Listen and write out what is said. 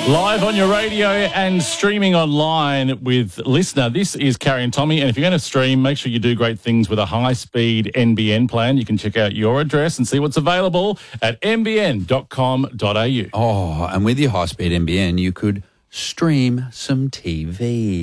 Live on your radio and streaming online with Listener. This is Carrie and Tommy, and if you're going to stream, make sure you do great things with a high-speed NBN plan. You can check out your address and see what's available at nbn.com.au. Oh, and with your high-speed NBN, you could stream some TV.